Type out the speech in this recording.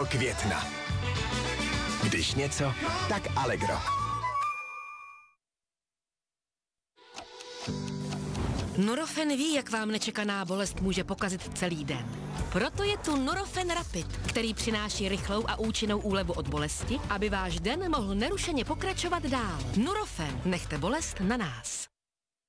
května. Když něco, tak Allegro. Nurofen ví, jak vám nečekaná bolest může pokazit celý den. Proto je tu Nurofen Rapid, který přináší rychlou a účinnou úlevu od bolesti, aby váš den mohl nerušeně pokračovat dál. Nurofen, nechte bolest na nás.